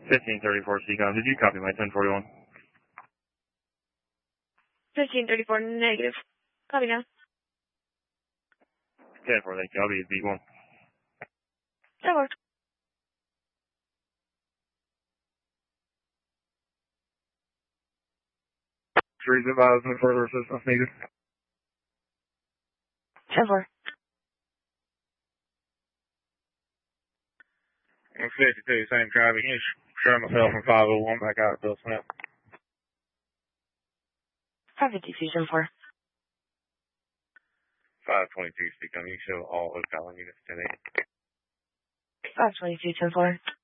1534 CCOM, did you copy my 1041? 1534, negative. Copy now. 10-4, thank you. I'll be at B1. That works. Trees advised, no further assistance needed. 10-4. I'm 52, same traffic. You show myself from 501 back out at Bill Smith. 552, 10-4. 522, speak on you show all Ocala units 10-8. 522, 10-4.